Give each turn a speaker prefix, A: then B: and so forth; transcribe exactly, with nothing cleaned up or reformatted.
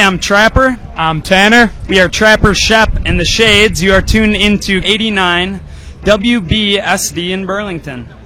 A: I'm Trapper.
B: I'm Tanner.
A: We are Trapper, Shep, and the Shades. You are tuned into eighty-nine W B S D in Burlington.